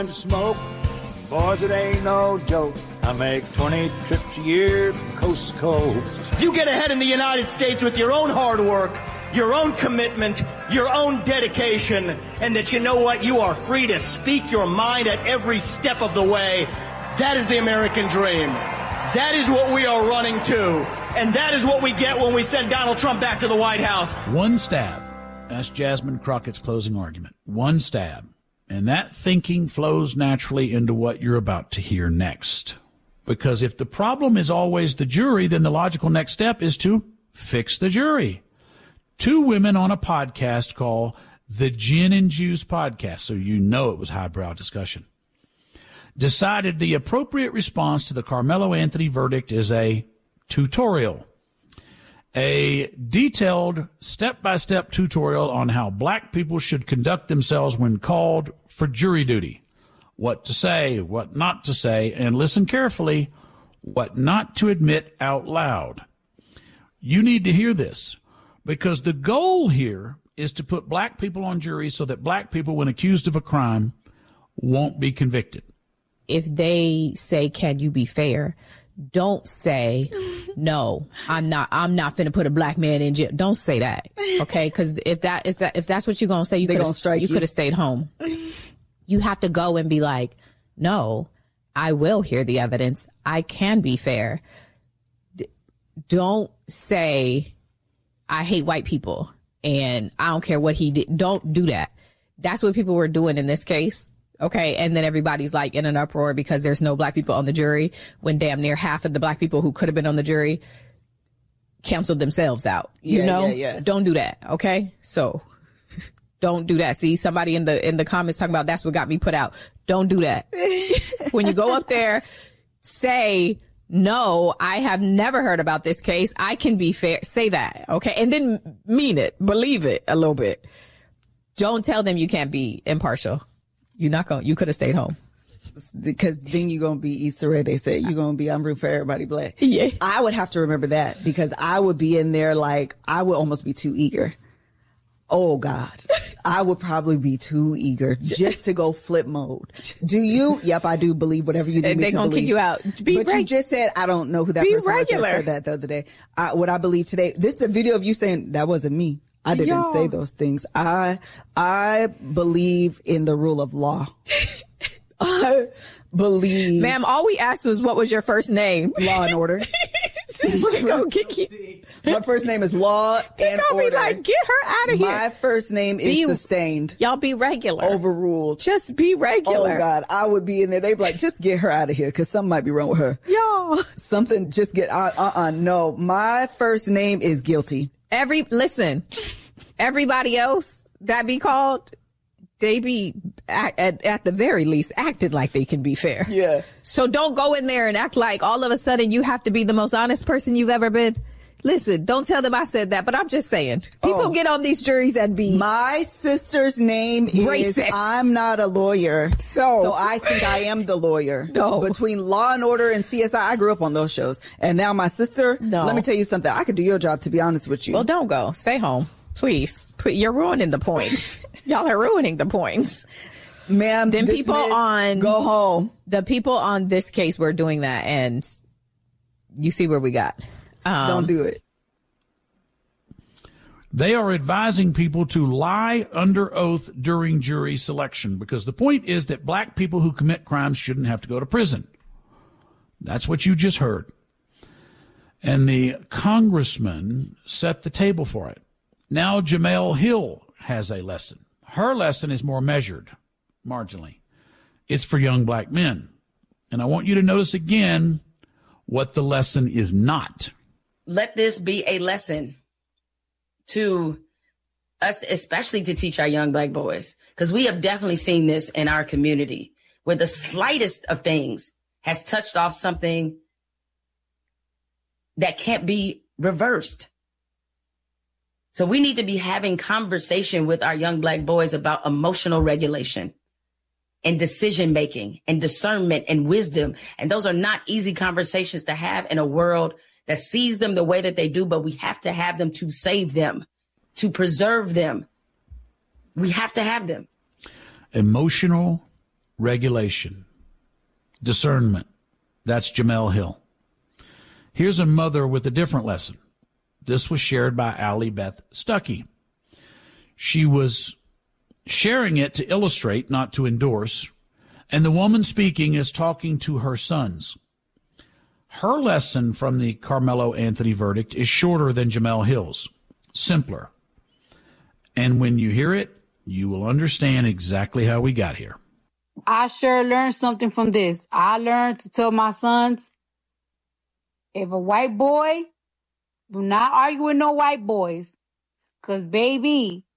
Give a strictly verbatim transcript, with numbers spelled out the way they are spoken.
Smoke, boys, it ain't no joke. I make twenty trips a year from coast to coast. You get ahead in the United States with your own hard work, your own commitment, your own dedication, and that you know what? You are free to speak your mind at every step of the way. That is the American dream. That is what we are running to. And that is what we get when we send Donald Trump back to the White House. One stab. That's Jasmine Crockett's closing argument. One stab. And that thinking flows naturally into what you're about to hear next. Because if the problem is always the jury, then the logical next step is to fix the jury. Two women on a podcast called the Gin and Juice Podcast, so you know it was highbrow discussion, decided the appropriate response to the Carmelo Anthony verdict is a tutorial. A detailed step-by-step tutorial on how black people should conduct themselves when called for jury duty. What to say, what not to say, and listen carefully, what not to admit out loud. You need to hear this, because the goal here is to put black people on juries so that black people, when accused of a crime, won't be convicted. If they say, can you be fair? Don't say, no, I'm not, I'm not finna put a black man in jail. Don't say that. Okay. Cause if that is that, if that's what you're going to say, you could have, you could have stayed home. You have to go and be like, no, I will hear the evidence. I can be fair. D- don't say, I hate white people and I don't care what he did. Don't do that. That's what people were doing in this case. Okay. And then everybody's like in an uproar because there's no black people on the jury, when damn near half of the black people who could have been on the jury canceled themselves out. You yeah, know, yeah, yeah. Don't do that. Okay. So don't do that. See, somebody in the, in the comments talking about that's what got me put out. Don't do that. When you go up there, say, no, I have never heard about this case. I can be fair. Say that. Okay. And then mean it, believe it a little bit. Don't tell them you can't be impartial. You're not going, you could have stayed home. Because then you're going to be Easter egg. They say you're going to be, I'm rooting for everybody black. Yeah. I would have to remember that, because I would be in there like, I would almost be too eager. Oh God. I would probably be too eager just to go flip mode. Do you? Yep, I do believe whatever you do. They're going to kick you out. Be but reg- you just said, I don't know who that be person regular. was that said that the other day. I, what I believe today, this is a video of you saying that wasn't me. I didn't Yo. say those things. I I believe in the rule of law. I believe. Ma'am, all we asked was, what was your first name? Law and order. They gonna kick you. My first name is Law They and gonna Order. be like, get her out of here. My first name is Be- Sustained. Y'all be regular. Overruled. Just be regular. Oh God, I would be in there. They'd be like, just get her out of here, because something might be wrong with her. Y'all. Something, just get, uh, uh-uh, no. My first name is Guilty. Every, listen, everybody else that be called, they be at, at, at the very least acted like they can be fair. Yeah. So don't go in there and act like all of a sudden you have to be the most honest person you've ever been. Listen, don't tell them I said that, but I'm just saying, people Oh. get on these juries and be My sister's name is, Racist. I'm not a lawyer. So- so I think I am the lawyer. No. Between Law and Order and C S I, I grew up on those shows. And now my sister, No. let me tell you something. I could do your job, to be honest with you. Well, don't go. Stay home. Please. Please. You're ruining the points. Y'all are ruining the points. Ma'am, Then dismiss, people on go home. The people on this case were doing that, and you see where we got. Um, Don't do it. They are advising people to lie under oath during jury selection, because the point is that black people who commit crimes shouldn't have to go to prison. That's what you just heard. And the congressman set the table for it. Now Jemele Hill has a lesson. Her lesson is more measured, marginally. It's for young black men. And I want you to notice again what the lesson is not. Let this be a lesson to us, especially to teach our young black boys, because we have definitely seen this in our community, where the slightest of things has touched off something that can't be reversed. So we need to be having conversation with our young black boys about emotional regulation and decision making and discernment and wisdom. And those are not easy conversations to have in a world that sees them the way that they do, but we have to have them to save them, to preserve them. We have to have them. Emotional regulation, discernment. That's Jemele Hill. Here's a mother with a different lesson. This was shared by Allie Beth Stuckey. She was sharing it to illustrate, not to endorse, and the woman speaking is talking to her sons. Her lesson from the Carmelo Anthony verdict is shorter than Jemele Hill's, simpler. And when you hear it, you will understand exactly how we got here. I sure learned something from this. I learned to tell my sons, if a white boy, do not argue with no white boys. Because, baby,